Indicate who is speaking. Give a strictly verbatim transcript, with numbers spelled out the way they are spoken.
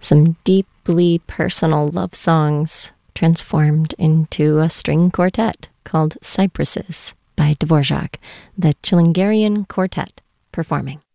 Speaker 1: Some deeply personal love songs transformed into a string quartet called Cypresses by Dvorak, the Chilingarian Quartet performing.